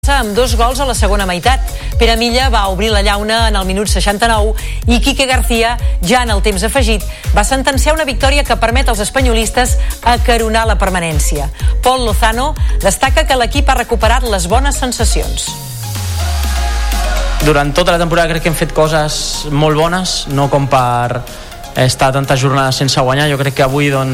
amb 2 gols a la segona meitat. Pere Milla va obrir la llauna en el minut 69 i Quique García, ja en el temps afegit, va sentenciar una victòria que permet als espanyolistes acaronar la permanència. Pol Lozano destaca que l'equip ha recuperat les bones sensacions. Durant tota la temporada crec que hem fet coses molt bones, no com per estar tantes jornades sense guanyar. Jo crec que avui hem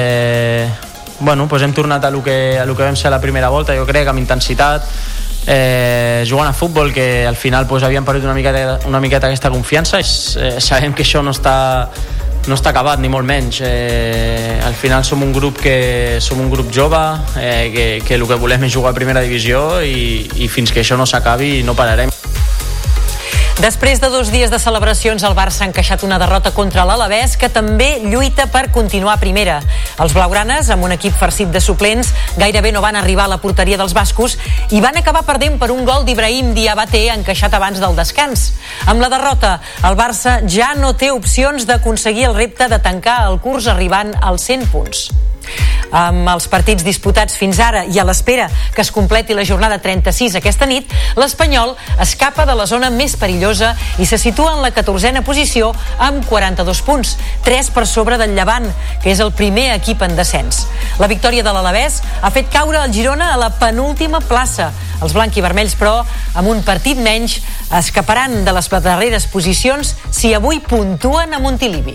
tornat a lo que vam ser a la primera volta, jo crec, amb intensitat, jugant a futbol, que al final havíem perdut una miqueta aquesta confiança. Sabem que això no està acabat, ni molt menys. Al final som un grup jove, que el que volem és jugar a primera divisió i fins que això no s'acabi no pararem. Després de 2 dies de celebracions, el Barça ha encaixat una derrota contra l'Alavés, que també lluita per continuar a primera. Els blaugranes, amb un equip farcit de suplents, gairebé no van arribar a la porteria dels bascos i van acabar perdent per un gol d'Ibrahim Diabaté encaixat abans del descans. Amb la derrota, el Barça ja no té opcions d'aconseguir el repte de tancar el curs arribant als 100 punts. Amb els partits disputats fins ara i a l'espera que es completi la jornada 36 aquesta nit, l'Espanyol escapa de la zona més perillosa i se situa en la 14a posició amb 42 punts, 3 per sobre del Llevant, que és el primer equip en descens. La victòria de l'Alavés ha fet caure el Girona a la penúltima plaça. Els blanc-i-vermells, però, amb un partit menys, escaparan de les darreres posicions si avui puntuen a Montilivi.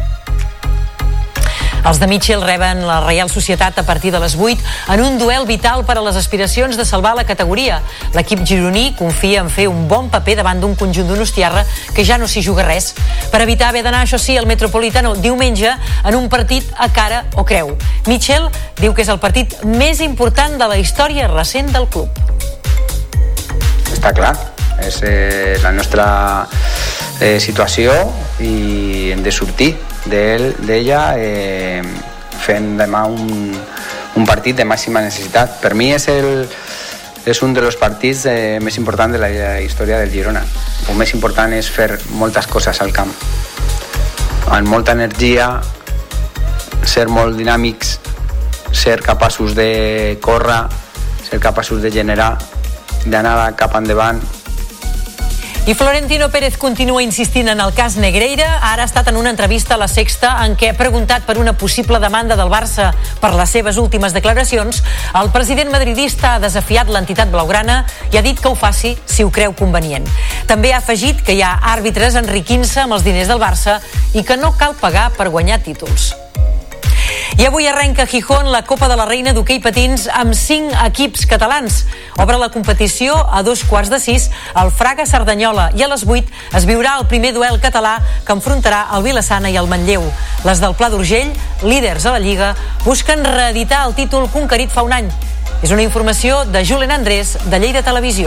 Els de Mitchell reben la Reial Societat a partir de les 8 en un duel vital per a les aspiracions de salvar la categoria. L'equip gironí confia en fer un bon paper davant d'un conjunt donostiarra que ja no s'hi juga res, per evitar haver d'anar, això sí, al Metropolitano diumenge en un partit a cara o creu. Mitchell diu que és el partit més important de la història recent del club. Està clar, és la nostra situació i hem de sortir d'ella fent demà un partit de màxima necessitat. Per mi és un dels partits més importants de la història del Girona. El més important és fer moltes coses al camp amb molta energia, ser molt dinàmics, ser capaços de córrer, ser capaços de generar, d'anar cap endavant. I Florentino Pérez continua insistint en el cas Negreira. Ara ha estat en una entrevista a La Sexta en què ha preguntat per una possible demanda del Barça per les seves últimes declaracions. El president madridista ha desafiat l'entitat blaugrana i ha dit que ho faci si ho creu convenient. També ha afegit que hi ha àrbitres enriquint-se amb els diners del Barça i que no cal pagar per guanyar títols. I avui arrenca a Gijón la Copa de la Reina d'hoquei patins amb 5 equips catalans. Obre la competició a 5:15 al Fraga Cerdanyola i a les 8 es viurà el primer duel català que enfrontarà el Vilassana i el Manlleu. Les del Pla d'Urgell, líders a la Lliga, busquen reeditar el títol conquerit fa un any. És una informació de Julen Andrés, de Lleida Televisió.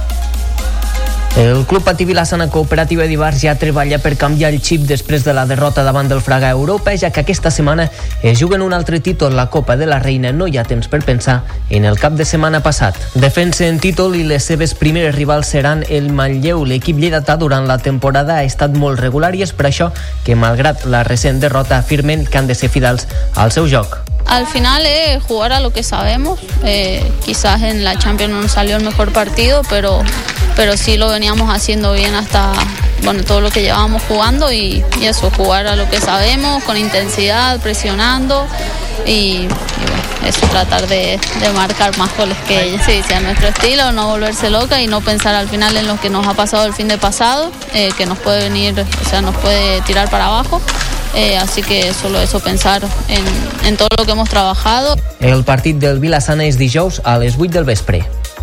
El Club Patí Vilassana Cooperativa d'Ivars ja treballa per canviar el xip després de la derrota davant del Fraga a Europa, ja que aquesta setmana es juguen un altre títol, la Copa de la Reina. No hi ha temps per pensar en el cap de setmana passat. Defensen títol i les seves primeres rivals seran el Manlleu. L'equip lleidatà durant la temporada ha estat molt regular i és per això que, malgrat la recent derrota, afirmen que han de ser fidels al seu joc. Al final jugar a lo que sabemos. Quizás en la Champions no nos salió el mejor partido, pero sí lo veníamos haciendo bien hasta todo lo que llevábamos jugando y eso, jugar a lo que sabemos, con intensidad, presionando y eso, tratar de marcar más goles que ellos. Sí, sea nuestro estilo, no volverse loca y no pensar al final en lo que nos ha pasado el fin de pasado, que nos puede venir, nos puede tirar para abajo. Así que solo eso, pensar en todo lo que hemos trabajado. El partit del Vilassana és dijous a les 8 del vespre.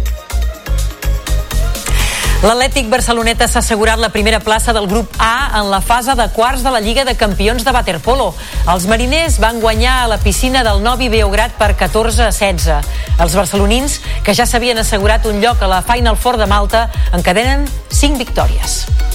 L'Atlètic Barceloneta s'ha assegurat la primera plaça del grup A en la fase de quarts de la Lliga de Campions de waterpolo. Els mariners van guanyar a la piscina del Novi Beograd per 14-16. Els barcelonins, que ja s'havien assegurat un lloc a la Final Four de Malta, encadenen 5 victòries.